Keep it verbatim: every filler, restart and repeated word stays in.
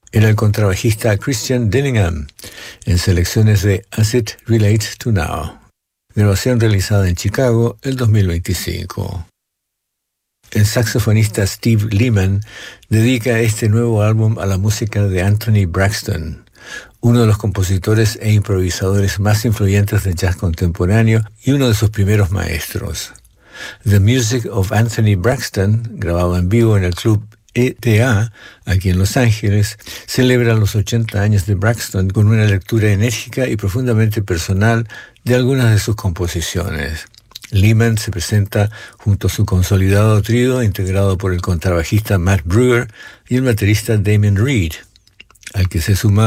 era el contrabajista Christian Dillingham, en selecciones de As It Relates to Now, grabación realizada en Chicago el dos mil veinticinco. El saxofonista Steve Lehman dedica este nuevo álbum a la música de Anthony Braxton, uno de los compositores e improvisadores más influyentes del jazz contemporáneo y uno de sus primeros maestros. The Music of Anthony Braxton, grabado en vivo en el Club E T A, aquí en Los Ángeles, celebra los ochenta años de Braxton con una lectura enérgica y profundamente personal de algunas de sus composiciones. Lehman se presenta junto a su consolidado trío integrado por el contrabajista Matt Brewer y el baterista Damon Reed, al que se suma